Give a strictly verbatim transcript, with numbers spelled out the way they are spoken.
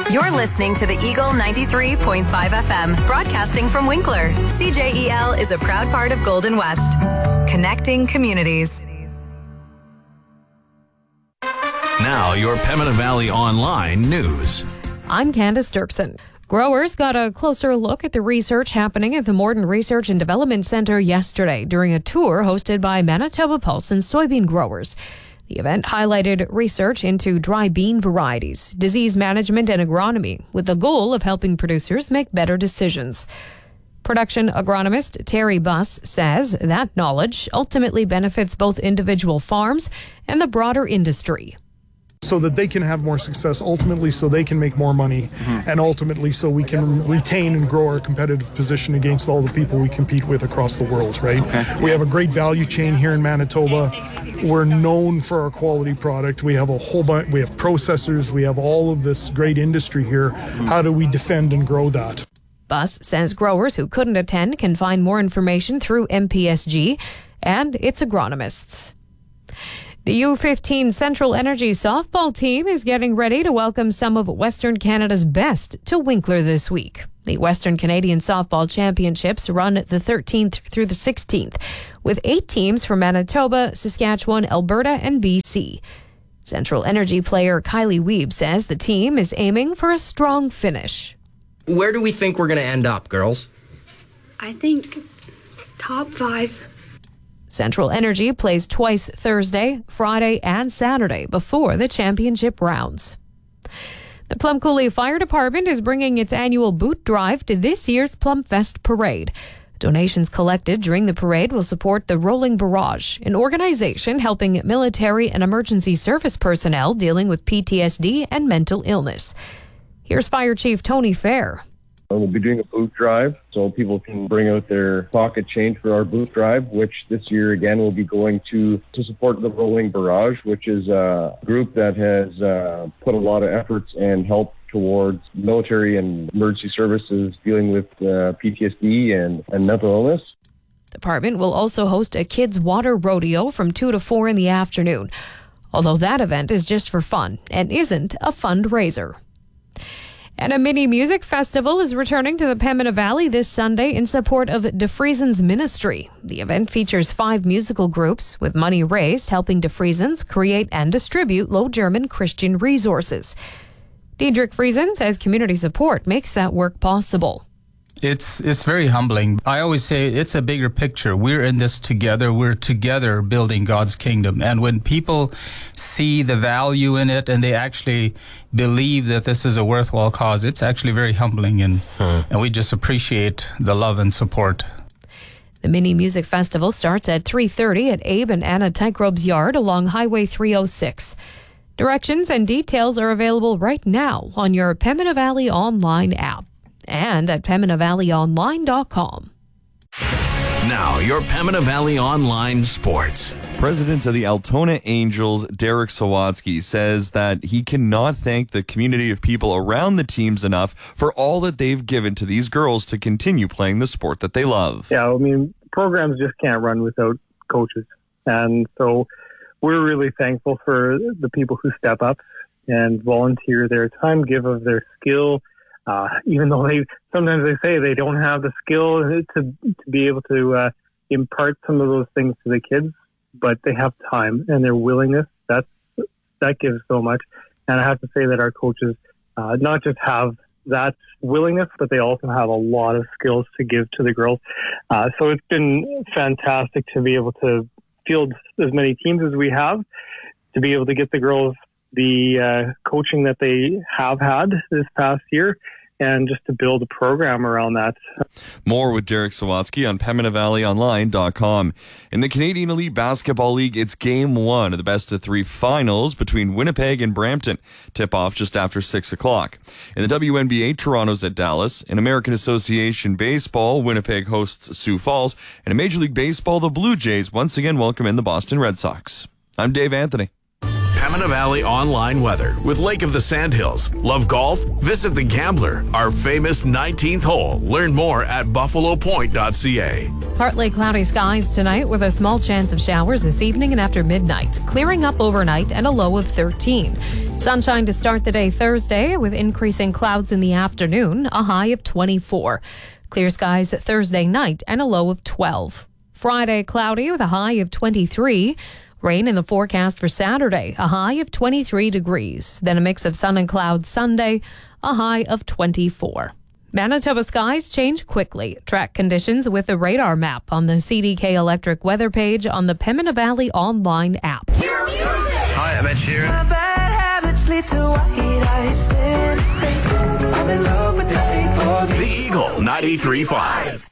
You're listening to the Eagle ninety-three point five F M, broadcasting from Winkler. C J E L is a proud part of Golden West, connecting communities. Now, your Pembina Valley Online news. I'm Candace Dirksen. Growers got a closer look at the research happening at the Morden Research and Development Centre yesterday during a tour hosted by Manitoba Pulse and soybean growers. The event highlighted research into dry bean varieties, disease management, and agronomy, with the goal of helping producers make better decisions. Production agronomist Terry Buss says that knowledge ultimately benefits both individual farms and the broader industry. So that they can have more success, ultimately so they can make more money, mm-hmm. and ultimately so we can retain and grow our competitive position against all the people we compete with across the world, right? Okay. We have a great value chain here in Manitoba. We're known for our quality product. We have a whole bunch, we have processors, we have all of this great industry here. Mm-hmm. How do we defend and grow that? Buss says growers who couldn't attend can find more information through M P S G and its agronomists. The U fifteen Central Energy softball team is getting ready to welcome some of Western Canada's best to Winkler this week. The Western Canadian Softball Championships run the thirteenth through the sixteenth, with eight teams from Manitoba, Saskatchewan, Alberta, and B C. Central Energy player Kylie Wiebe says the team is aiming for a strong finish. Where do we think we're going to end up, girls? I think top five. Central Energy plays twice Thursday, Friday, and Saturday before the championship rounds. The Plum Coulee Fire Department is bringing its annual boot drive to this year's Plum Fest Parade. Donations collected during the parade will support the Rolling Barrage, an organization helping military and emergency service personnel dealing with P T S D and mental illness. Here's Fire Chief Tony Fair. We'll be doing a boot drive, so people can bring out their pocket change for our boot drive, which this year, again, will be going to, to support the Rolling Barrage, which is a group that has uh, put a lot of efforts and help towards military and emergency services dealing with uh, P T S D and, and mental illness. The department will also host a kids' water rodeo from two to four in the afternoon, although that event is just for fun and isn't a fundraiser. And a mini music festival is returning to the Pembina Valley this Sunday in support of DeFriesen's Ministry. The event features five musical groups, with money raised helping DeFriesens create and distribute Low German Christian resources. Diedrich Friesen says community support makes that work possible. It's it's very humbling. I always say it's a bigger picture. We're in this together. We're together building God's kingdom. And when people see the value in it and they actually believe that this is a worthwhile cause, it's actually very humbling. And, hmm. and we just appreciate the love and support. The mini music festival starts at three thirty at Abe and Anna Tygrobe's yard along Highway three oh six. Directions and details are available right now on your Pembina Valley Online app and at pembina valley online dot com. Now, your Pembina Valley Online sports. President of the Altona Angels, Derek Sawatsky, says that he cannot thank the community of people around the teams enough for all that they've given to these girls to continue playing the sport that they love. Yeah, I mean, programs just can't run without coaches. And so we're really thankful for the people who step up and volunteer their time, give of their skill, Uh, even though they sometimes they say they don't have the skill to to be able to uh, impart some of those things to the kids, but they have time and their willingness. That's that gives so much. And I have to say that our coaches uh, not just have that willingness, but they also have a lot of skills to give to the girls. Uh, so it's been fantastic to be able to field as many teams as we have, to be able to get the girls the uh, coaching that they have had this past year, and just to build a program around that. More with Derek Sawatsky on pembina valley online dot com. In the Canadian Elite Basketball League, it's game one of the best of three finals between Winnipeg and Brampton. Tip-off just after six o'clock. In the W N B A, Toronto's at Dallas. In American Association Baseball, Winnipeg hosts Sioux Falls. And in Major League Baseball, the Blue Jays once again welcome in the Boston Red Sox. I'm Dave Anthony. Pembina Valley online weather with Lake of the Sandhills. Love golf? Visit the Gambler, our famous nineteenth hole. Learn more at buffalo point dot c a. Partly cloudy skies tonight with a small chance of showers this evening and after midnight. Clearing up overnight and a low of thirteen. Sunshine to start the day Thursday with increasing clouds in the afternoon, a high of twenty-four. Clear skies Thursday night and a low of twelve. Friday cloudy with a high of twenty-three. Rain in the forecast for Saturday, a high of twenty-three degrees. Then a mix of sun and clouds Sunday, a high of twenty-four. Manitoba skies change quickly. Track conditions with the radar map on the C D K Electric weather page on the Pembina Valley online app. Hi, I'm Ed Sheeran. My bad habits lead to white eyes. I'm in love with the shape of The Eagle ninety-three point five.